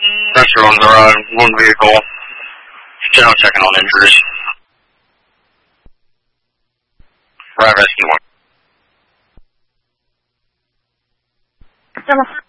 Pressure on the one vehicle. General checking on injuries. Right, rescue 1. General